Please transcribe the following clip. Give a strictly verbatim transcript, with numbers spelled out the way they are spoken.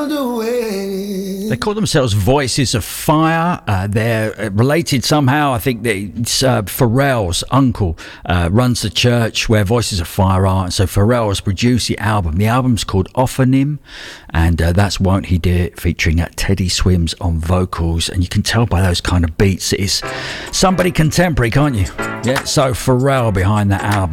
world away. They call themselves Voices of Fire. Uh, they're related somehow. I think that it's uh, Pharrell's uncle uh, runs the church where Voices of Fire are. And so Pharrell has produced the album. The album's called Ophonym, and uh, that's Won't He Do It, featuring uh, Teddy Swims on vocals. And you can tell by those kind of beats it is somebody contemporary, can't you? Yeah, so Pharrell behind that album.